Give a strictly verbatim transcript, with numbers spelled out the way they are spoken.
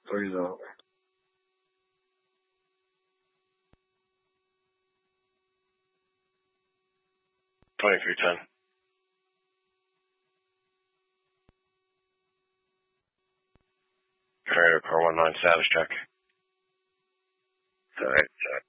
Three's over. twenty-three ten. Generator car one nine status check. Alright, check.